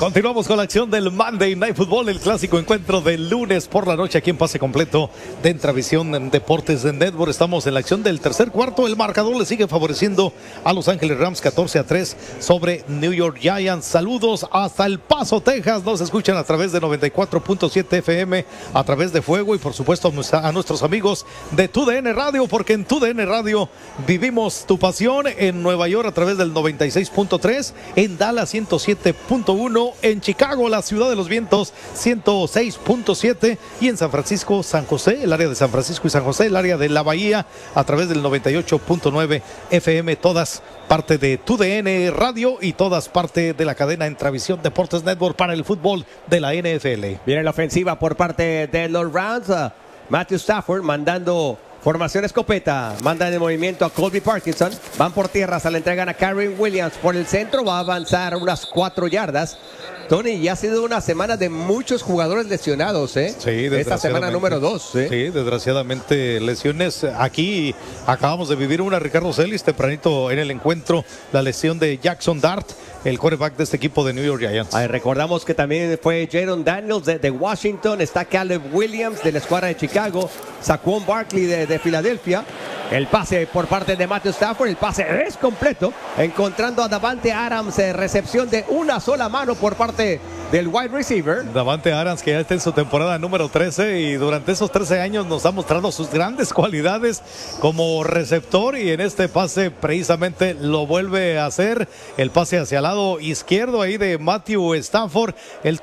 Continuamos con la acción del Monday Night Football, el clásico encuentro del lunes por la noche aquí en Pase Completo de Entravisión Deportes de Network. Estamos en la acción del tercer cuarto. El marcador le sigue favoreciendo a Los Ángeles Rams 14-3 sobre New York Giants. Saludos hasta El Paso, Texas. Nos escuchan a través de 94.7 FM, a través de Fuego y por supuesto a nuestros amigos de TUDN Radio, porque en TUDN Radio vivimos tu pasión. En Nueva York a través del 96.3, en Dallas 107.1, en Chicago, la ciudad de los vientos, 106.7, y en San Francisco, San José, el área de San Francisco y San José, el área de la Bahía, a través del 98.9 FM, todas parte de TUDN Radio y todas parte de la cadena Entravisión Deportes Network para el fútbol de la NFL. Viene la ofensiva por parte de los Rams. Matthew Stafford mandando formación escopeta, mandan el movimiento a Colby Parkinson, van por tierra, se le entregan a Karen Williams por el centro, va a avanzar unas 4 yardas. Tony, ya ha sido una semana de muchos jugadores lesionados, ¿eh? Sí, esta semana número 2. Sí, desgraciadamente lesiones. Aquí acabamos de vivir una, Ricardo Celis, tempranito en el encuentro, la lesión de Jackson Dart, el quarterback de este equipo de New York Giants. Recordamos que también fue Jaron Daniels de Washington, está Caleb Williams de la escuadra de Chicago, Saquon Barkley de Filadelfia. El pase por parte de Matthew Stafford, el pase es completo, encontrando a Davante Adams, recepción de una sola mano por parte del wide receiver. Davante Adams, que ya está en su temporada número 13 y durante esos 13 años nos ha mostrado sus grandes cualidades como receptor, y en este pase precisamente lo vuelve a hacer, el pase hacia el lado izquierdo ahí de Matthew Stafford. El